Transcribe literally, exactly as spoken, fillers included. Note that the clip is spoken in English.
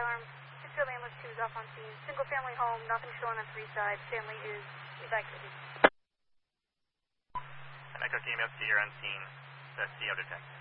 alarm. Pittsfield Ambulance two is off on scene. Single family home, nothing showing on three sides. Family is evacuated. And Echo Team F C, you're on scene. That's C O detect.